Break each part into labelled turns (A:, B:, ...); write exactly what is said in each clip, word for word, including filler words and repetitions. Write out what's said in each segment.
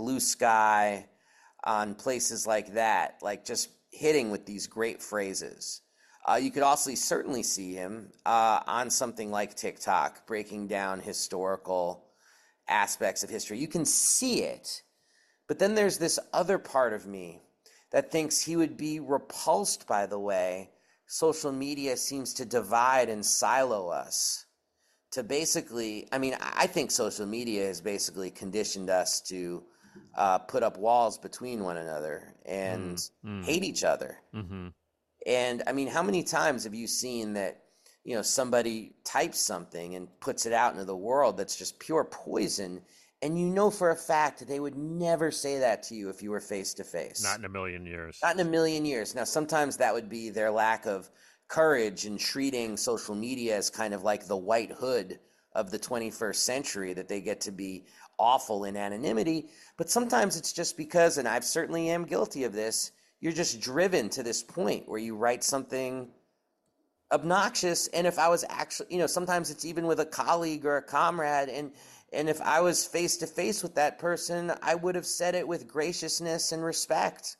A: Blue Sky, on places like that, like just hitting with these great phrases. Uh, you could also certainly see him uh, on something like TikTok, breaking down historical aspects of history. You can see it, but then there's this other part of me that thinks he would be repulsed by the way social media seems to divide and silo us. To basically, I mean, I think social media has basically conditioned us to uh, put up walls between one another and
B: Mm, mm,
A: hate each other.
B: mm-hmm.
A: And I mean, how many times have you seen that, you know, somebody types something and puts it out into the world that's just pure poison, and you know for a fact that they would never say that to you if you were face to
B: Not
A: face?
B: in a million years.
A: Not in a million years. Now, sometimes that would be their lack of courage in treating social media as kind of like the white hood of the twenty-first century, that they get to be awful in anonymity. But sometimes it's just because, and I certainly am guilty of this, you're just driven to this point where you write something obnoxious. And if I was actually, you know, sometimes it's even with a colleague or a comrade, and and if I was face to face with that person, I would have said it with graciousness and respect.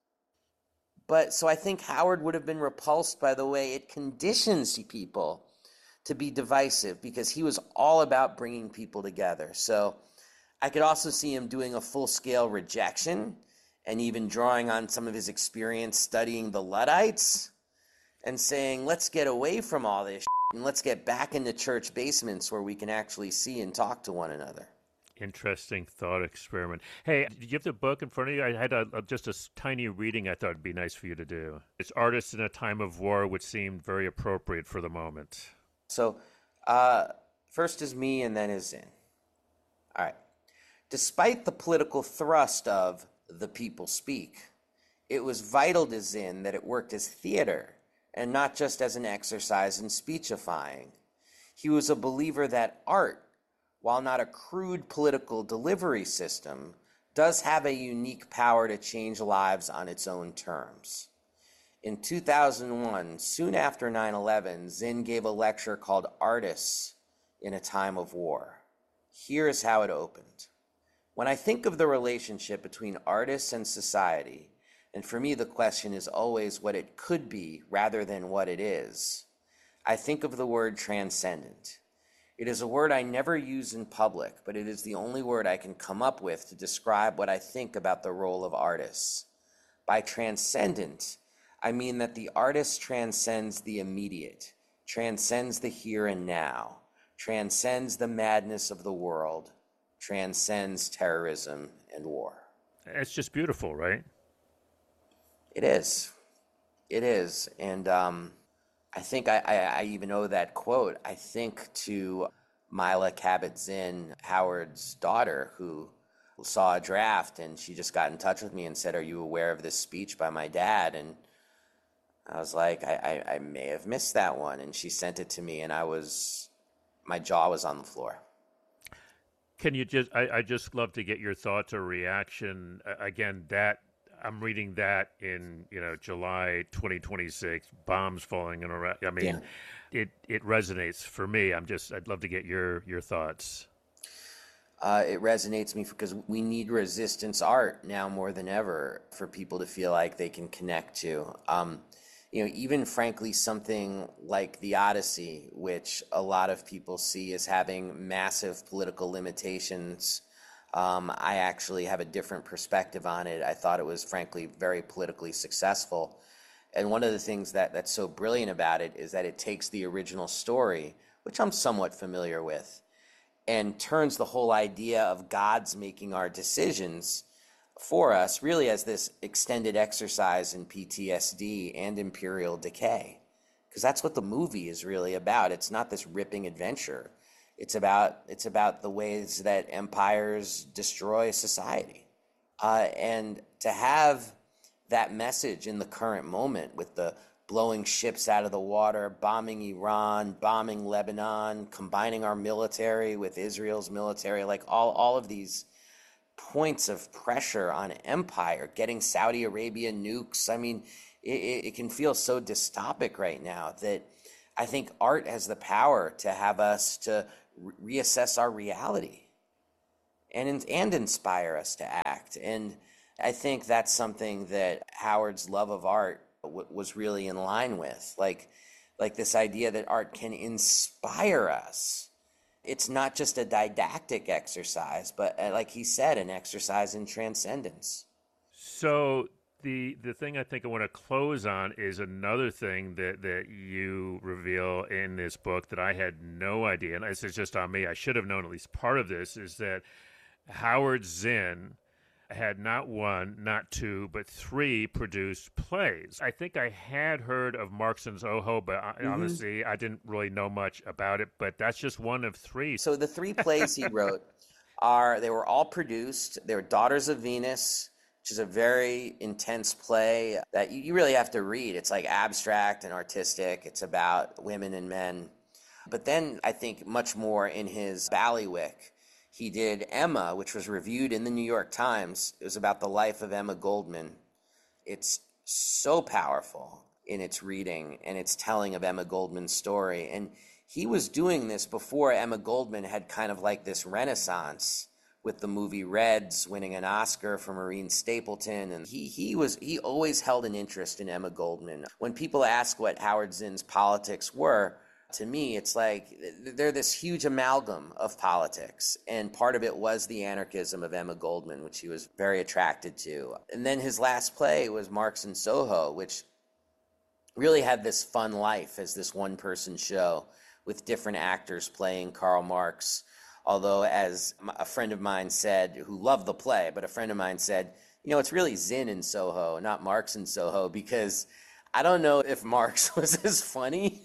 A: But so I think Howard would have been repulsed by the way it conditions people to be divisive, because he was all about bringing people together. So I could also see him doing a full-scale rejection and even drawing on some of his experience studying the Luddites and saying, let's get away from all this shit and let's get back into church basements where we can actually see and talk to one another.
B: Interesting thought experiment. Hey, did you have the book in front of you? I had a, a, just a s- tiny reading I thought would be nice for you to do. It's Artists in a Time of War, which seemed very appropriate for the moment.
A: So uh, first is me and then is Zinn. All right. Despite the political thrust of The People Speak, it was vital to Zinn that it worked as theater and not just as an exercise in speechifying. He was a believer that art, while not a crude political delivery system, does have a unique power to change lives on its own terms. In two thousand one, soon after nine eleven, Zinn gave a lecture called Artists in a Time of War. Here is how it opened. When I think of the relationship between artists and society, and for me the question is always what it could be rather than what it is, I think of the word transcendent. It is a word I never use in public, but it is the only word I can come up with to describe what I think about the role of artists. By transcendent, I mean that the artist transcends the immediate, transcends the here and now, transcends the madness of the world, transcends terrorism and war.
B: It's just beautiful, right?
A: It is. It is. And um, I think I, I, I even owe that quote, I think, to Mila Kabat-Zinn, Howard's daughter, who saw a draft and she just got in touch with me and said, are you aware of this speech by my dad? And I was like, I, I, I may have missed that one. And she sent it to me and I was, my jaw was on the floor.
B: Can you just, I, I just love to get your thoughts or reaction. Uh, again, that, I'm reading that in, you know, July twenty twenty-six, bombs falling in Iraq. I mean, yeah. it, it resonates for me. I'm just, I'd love to get your, your thoughts.
A: Uh, it resonates me because we need resistance art now more than ever for people to feel like they can connect to. Um, you know, even frankly, something like the Odyssey, which a lot of people see as having massive political limitations. Um, I actually have a different perspective on it. I thought it was frankly very politically successful. And one of the things that, that's so brilliant about it is that it takes the original story, which I'm somewhat familiar with, and turns the whole idea of God's making our decisions for us really as this extended exercise in P T S D and imperial decay. Because that's what the movie is really about. It's not this ripping adventure. It's about it's about the ways that empires destroy society. Uh, and to have that message in the current moment with the blowing ships out of the water, bombing Iran, bombing Lebanon, combining our military with Israel's military, like all, all of these points of pressure on empire, getting Saudi Arabia nukes. I mean, it, it can feel so dystopic right now that I think art has the power to have us to re- reassess our reality. and and inspire us to act. And I think that's something that Howard's love of art w- was really in line with, like like this idea that art can inspire us. It's not just a didactic exercise, but uh, like he said, an exercise in transcendence.
B: So the the thing I think I want to close on is another thing that that you reveal in this book that I had no idea, and this is just on me. I should have known at least part of this, is that Howard Zinn had not one, not two, but three produced plays. I think I had heard of Marx and Soho, but I,
A: hmm
B: honestly, I didn't really know much about it. But that's just one of three.
A: So the three plays he wrote are, they were all produced. They were Daughters of Venus, which is a very intense play that you, you really have to read. It's like abstract and artistic. It's about women and men. But then I think much more in his Ballywick, he did Emma, which was reviewed in the New York Times. It was about the life of Emma Goldman. It's so powerful in its reading and its telling of Emma Goldman's story. And he was doing this before Emma Goldman had kind of like this renaissance with the movie Reds, winning an Oscar for Maureen Stapleton. And he he was he always held an interest in Emma Goldman. When people ask what Howard Zinn's politics were, to me, it's like they're this huge amalgam of politics. And part of it was the anarchism of Emma Goldman, which he was very attracted to. And then his last play was Marx and Soho, which really had this fun life as this one-person show with different actors playing Karl Marx. Although, as a friend of mine said, who loved the play, but a friend of mine said, you know, it's really Zinn in Soho, not Marx in Soho, because I don't know if Marx was as funny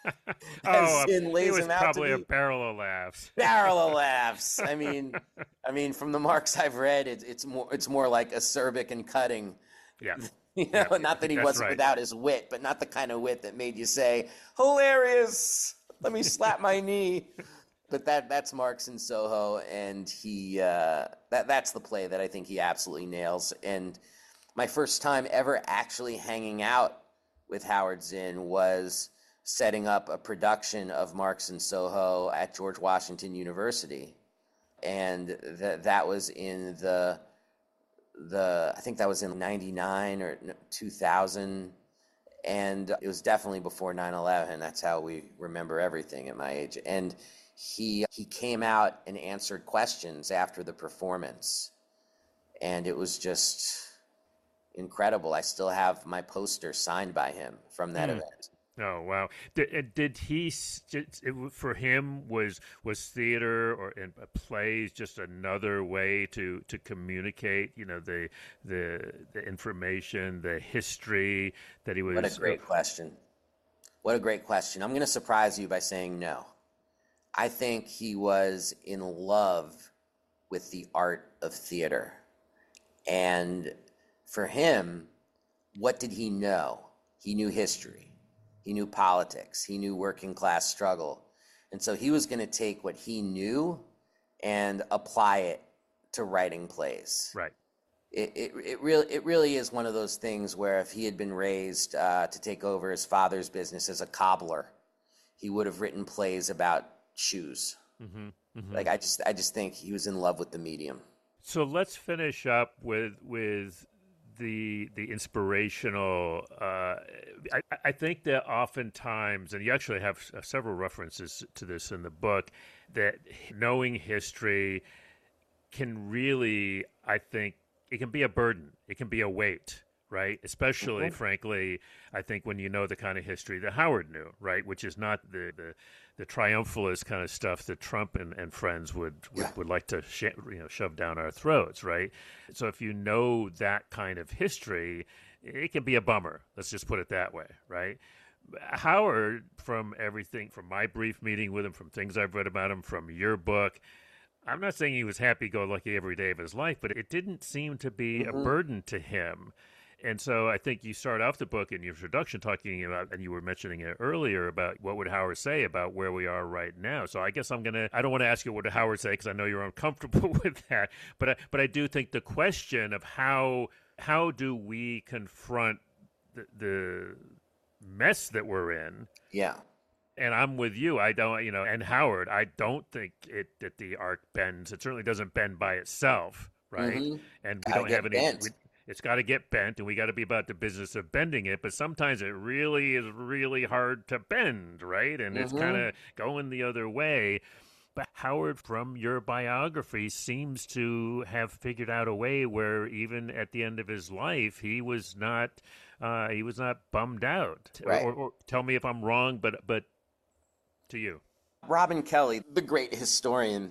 B: Oh,
A: as Zinn
B: it
A: lays
B: was
A: him out to
B: probably a
A: be.
B: barrel of laughs.
A: Barrel of laughs. I mean, I mean, from the Marx I've read, it's it's more it's more like acerbic and cutting.
B: Yeah,
A: You know,
B: yeah,
A: not that he
B: that's
A: wasn't
B: right.
A: without his wit, but not the kind of wit that made you say, hilarious, let me slap my knee. But that that's Marx in Soho, and he uh, that that's the play that I think he absolutely nails. And my first time ever actually hanging out with Howard Zinn was setting up a production of Marx in Soho at George Washington University, and that that was in the the I think that was in ninety-nine or two thousand, and it was definitely before nine eleven. That's how we remember everything at my age. And he he came out and answered questions after the performance, and it was just incredible. I still have my poster signed by him from that
B: Hmm.
A: event.
B: Oh wow! Did, uh, did he? s- just- It, w- for him, was was theater or and uh, plays just another way to to communicate? You know, the the the information, the history that he
A: What a
B: was. Uh,
A: great question. What a great question. I'm going to surprise you by saying no. I think he was in love with the art of theater. And for him, what did he know? He knew history. He knew politics. He knew working class struggle. And so he was going to take what he knew and apply it to writing plays.
B: right.
A: It, it, it, really, it really is one of those things where if he had been raised uh, to take over his father's business as a cobbler, he would have written plays about shoes.
B: Hmm. Hmm.
A: Like I just, I just think he was in love with the medium.
B: So let's finish up with with the the inspirational. Uh, I, I think that oftentimes, and you actually have s- several references to this in the book, that knowing history can really, I think, it can be a burden. It can be a weight, right? Especially,
A: Mhm.
B: frankly, I think when you know the kind of history that Howard knew, right? Which is not the the, the triumphalist kind of stuff that Trump and, and friends would, would,
A: Yeah.
B: would like to sh- you know shove down our throats, right? So if you know that kind of history, it can be a bummer. Let's just put it that way, right? Howard, from everything, from my brief meeting with him, from things I've read about him, from your book, I'm not saying he was happy-go-lucky every day of his life, but it didn't seem to be a
A: hmm
B: burden to him. And so I think you start off the book in your introduction talking about, and you were mentioning it earlier, about what would Howard say about where we are right now. So I guess I'm going to, I don't want to ask you what did Howard say because I know you're uncomfortable with that. But I, but I do think the question of how, how do we confront the, the mess that we're in
A: Yeah.
B: And I'm with you. I don't, you know, and Howard, I don't think it that the arc bends. It certainly doesn't bend by itself, right?
A: Mm-hmm.
B: And we
A: Gotta
B: don't have
A: get
B: any.
A: bent.
B: We, it's got to get bent, and we got to be about the business of bending it. But sometimes it really is really hard to bend, right? And it's kind
A: Mm-hmm.
B: of going the other way. But Howard, from your biography, seems to have figured out a way where even at the end of his life, he was not uh, he was not bummed out. Or,
A: Right.
B: or, or tell me if I'm wrong, but but to you.
A: Robin Kelly, the great historian,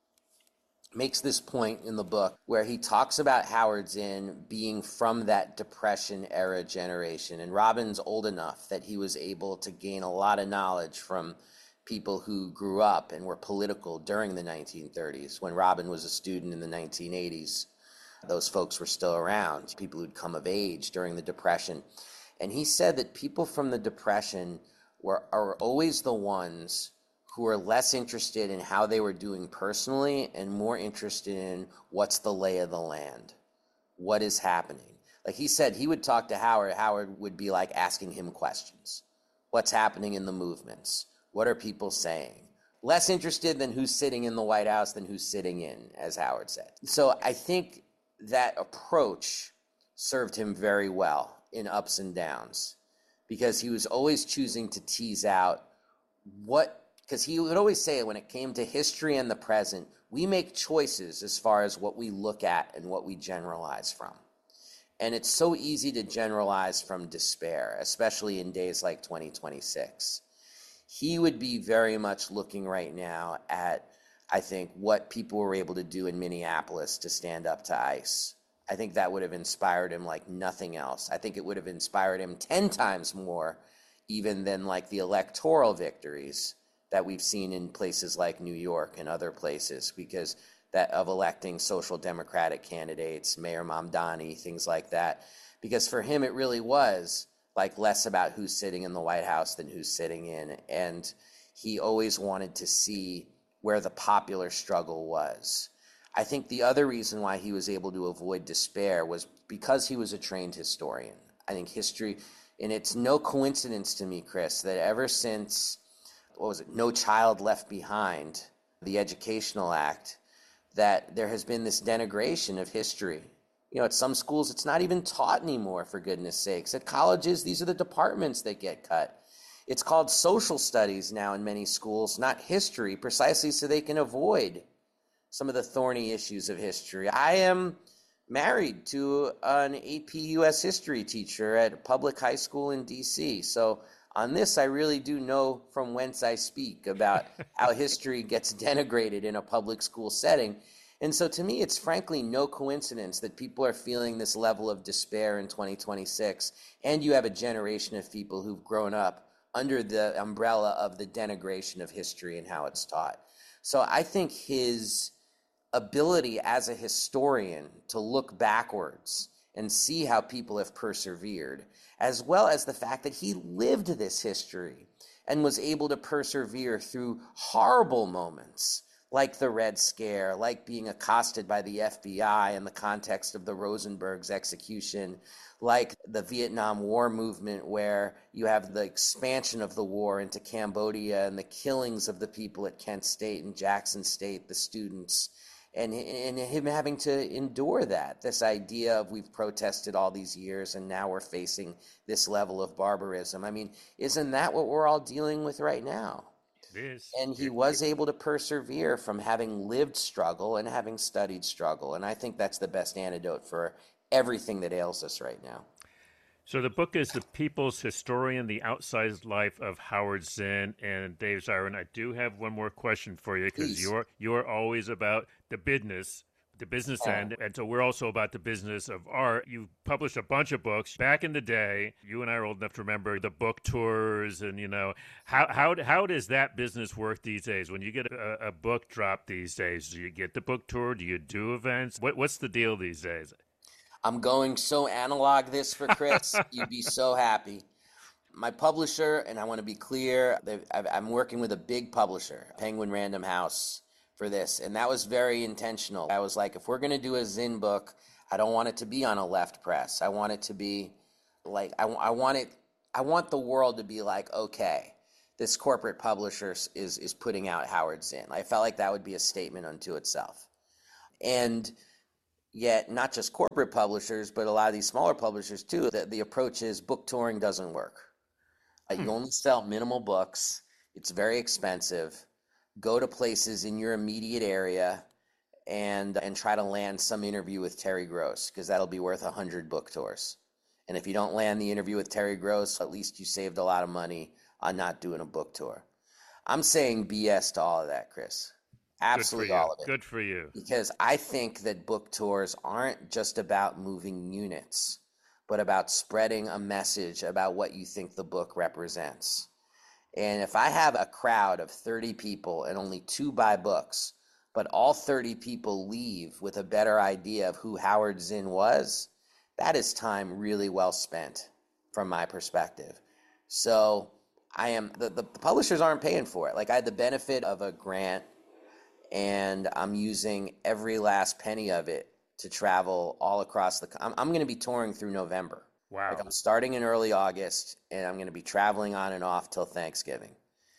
A: makes this point in the book where he talks about Howard's Inn being from that Depression era generation. And Robin's old enough that he was able to gain a lot of knowledge from people who grew up and were political during the nineteen thirties. When Robin was a student in the nineteen eighties, those folks were still around, people who'd come of age during the Depression. And he said that people from the Depression were are always the ones who are less interested in how they were doing personally and more interested in what's the lay of the land, what is happening. Like he said, he would talk to Howard. Howard would be like asking him questions. What's happening in the movements? What are people saying? Less interested than who's sitting in the White House than who's sitting in, as Howard said. So I think that approach served him very well in ups and downs, because he was always choosing to tease out what, because he would always say when it came to history and the present, we make choices as far as what we look at and what we generalize from. And it's so easy to generalize from despair, especially in days like twenty twenty-six. He would be very much looking right now at, I think, what people were able to do in Minneapolis to stand up to ICE. I think that would have inspired him like nothing else. I think it would have inspired him ten times more even than like the electoral victories that we've seen in places like New York and other places, because that of electing social democratic candidates, Mayor Mamdani, things like that. Because for him, it really was like less about who's sitting in the White House than who's sitting in. And he always wanted to see where the popular struggle was. I think the other reason why he was able to avoid despair was because he was a trained historian. I think history, and it's no coincidence to me, Chris, that ever since, what was it, No Child Left Behind, the Educational Act, that there has been this denigration of history. You know, at some schools, it's not even taught anymore, for goodness sakes. At colleges, these are the departments that get cut. It's called social studies now in many schools, not history, precisely so they can avoid some of the thorny issues of history. I am married to an A P U S history teacher at a public high school in D C, so on this, I really do know from whence I speak about how history gets denigrated in a public school setting. And so to me, it's frankly no coincidence that people are feeling this level of despair in twenty twenty-six, and you have a generation of people who've grown up under the umbrella of the denigration of history and how it's taught. So I think his ability as a historian to look backwards and see how people have persevered, as well as the fact that he lived this history and was able to persevere through horrible moments like the Red Scare, like being accosted by the F B I in the context of the Rosenberg's execution, like the Vietnam War movement, where you have the expansion of the war into Cambodia and the killings of the people at Kent State and Jackson State, the students, and, and him having to endure that, this idea of we've protested all these years and now we're facing this level of barbarism. I mean, isn't that what we're all dealing with right now?
B: It is.
A: And he
B: It,
A: was able to persevere from having lived struggle and having studied struggle. And I think that's the best antidote for everything that ails us right now.
B: so the book is The People's Historian, The Outsized Life of Howard Zinn. And Dave Zirin, I do have one more question for you, because
A: Please.
B: you're you're always about the business, the business
A: Oh.
B: end, and so we're also about the business of art. You've published a bunch of books. Back in the day, you and I are old enough to remember the book tours, and you know how how how does that business work these days? When you get a, a book drop these days, do you get the book tour? Do you do events? What what's the deal these days?
A: I'm going so analog this for Chris. You'd be so happy. My publisher, and I want to be clear, they've- I've- I'm working with a big publisher, Penguin Random House, for this. And that was very intentional. I was like, if we're going to do a Zinn book, I don't want it to be on a left press. I want it to be like, I, I want it, I want the world to be like, okay, this corporate publisher is is putting out Howard Zinn. I felt like that would be a statement unto itself. And yet, not just corporate publishers, but a lot of these smaller publishers too, the, the approach is book touring doesn't work. Uh, you only sell minimal books. It's very expensive. Go to places in your immediate area and and try to land some interview with Terry Gross, because that'll be worth one hundred book tours. And if you don't land the interview with Terry Gross, at least you saved a lot of money on not doing a book tour. I'm saying B S to all of that, Chris. Absolutely all of it.
B: Good for you.
A: Because I think that book tours aren't just about moving units, but about spreading a message about what you think the book represents. And if I have a crowd of thirty people and only two buy books, but all thirty people leave with a better idea of who Howard Zinn was, that is time really well spent from my perspective. So I am, the, the publishers aren't paying for it. Like, I had the benefit of a grant, and I'm using every last penny of it to travel all across the, I'm, I'm going to be touring through November.
B: Wow.
A: Like, I'm starting in early August, and I'm going to be traveling on and off till Thanksgiving.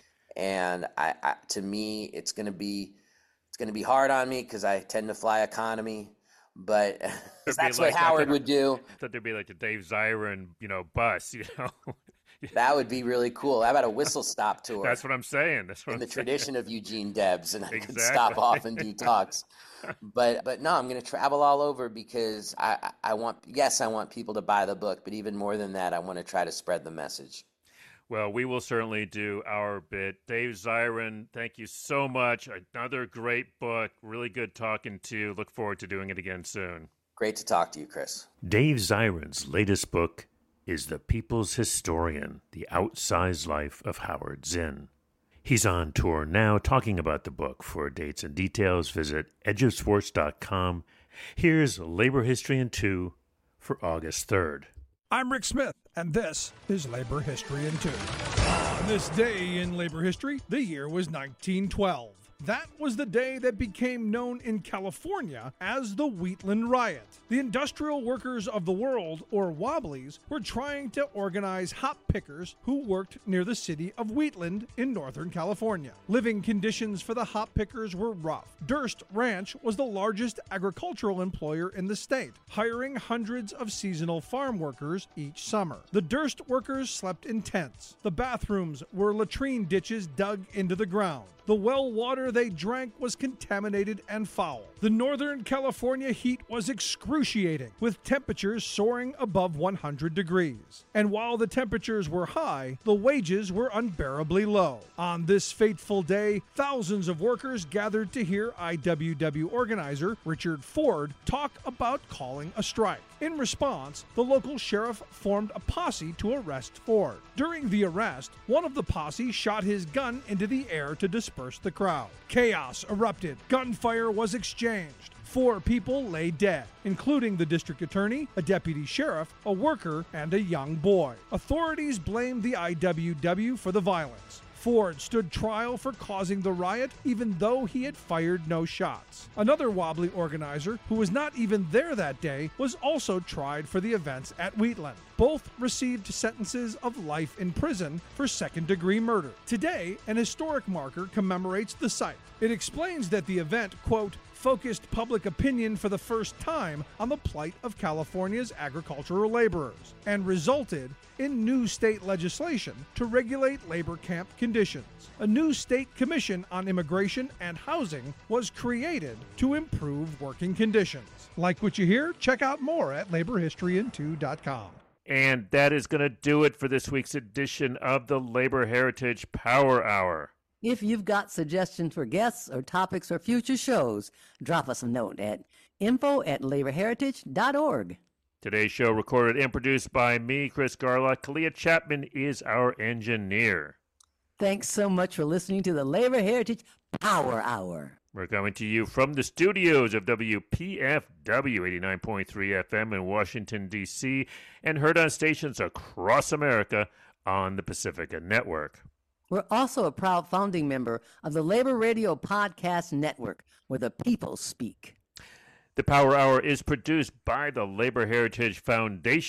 A: And I, I to me, it's going to be, it's going to be hard on me because I tend to fly economy, but that's what
B: like,
A: Howard
B: like,
A: would do.
B: I thought there'd be like the Dave Zirin, you know, bus, you know.
A: That would be really cool. How about a whistle stop tour?
B: That's what I'm saying. That's what
A: in
B: I'm
A: the
B: saying.
A: tradition of Eugene Debs, and I
B: Exactly.
A: can stop off and do talks. But but no, I'm going to travel all over because I, I I want, yes, I want people to buy the book, but even more than that, I want to try to spread the message.
B: Well, we will certainly do our bit. Dave Zirin, thank you so much. Another great book. Really good talking to you. Look forward to doing it again soon.
A: Great to talk to you, Chris.
B: Dave Zirin's latest book is The People's Historian, The Outsized Life of Howard Zinn. He's on tour now talking about the book. For dates and details, visit edge of sports dot com. Here's Labor History in Two for August third.
C: I'm Rick Smith, and this is Labor History in Two. On this day in labor history, the year was nineteen twelve. That was the day that became known in California as the Wheatland Riot. The industrial workers of the world, or Wobblies, were trying to organize hop pickers who worked near the city of Wheatland in Northern California. Living conditions for the hop pickers were rough. Durst Ranch was the largest agricultural employer in the state, hiring hundreds of seasonal farm workers each summer. The Durst workers slept in tents. The bathrooms were latrine ditches dug into the ground. The well water they drank was contaminated and foul. The Northern California heat was excruciating, with temperatures soaring above one hundred degrees. And while the temperatures were high, the wages were unbearably low. On this fateful day, thousands of workers gathered to hear I W W organizer Richard Ford talk about calling a strike. In response, the local sheriff formed a posse to arrest Ford. During the arrest, one of the posse shot his gun into the air to disperse the crowd. Chaos erupted. Gunfire was exchanged. Four people lay dead, including the district attorney, a deputy sheriff, a worker, and a young boy. Authorities blamed the I W W for the violence. Ford stood trial for causing the riot, even though he had fired no shots. Another Wobbly organizer, who was not even there that day, was also tried for the events at Wheatland. Both received sentences of life in prison for second-degree murder. Today, an historic marker commemorates the site. It explains that the event, quote, focused public opinion for the first time on the plight of California's agricultural laborers, and resulted in new state legislation to regulate labor camp conditions. A new state commission on immigration and housing was created to improve working conditions. Like what you hear? Check out more at labor history in two dot com.
B: And that is going to do it for this week's edition of the Labor Heritage Power Hour.
D: If you've got suggestions for guests or topics for future shows, drop us a note at info at labor heritage dot org.
B: Today's show recorded and produced by me, Chris Garlock. Kalia Chapman is our engineer.
D: Thanks so much for listening to the Labor Heritage Power Hour.
B: We're coming to you from the studios of W P F W eighty-nine point three F M in Washington, D C, and heard on stations across America on the Pacifica Network.
D: We're also a proud founding member of the Labor Radio Podcast Network, where the people speak.
B: The Power Hour is produced by the Labor Heritage Foundation.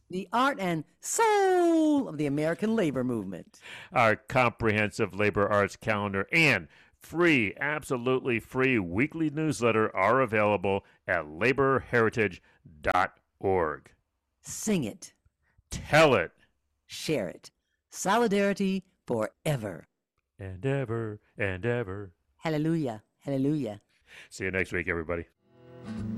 D: the art and soul of the American labor movement.
B: Our comprehensive labor arts calendar and free, absolutely free weekly newsletter are available at labor heritage dot org.
D: Sing it.
B: Tell it.
D: Share it. Solidarity forever.
B: And ever and ever.
D: Hallelujah. Hallelujah.
B: See you next week, everybody.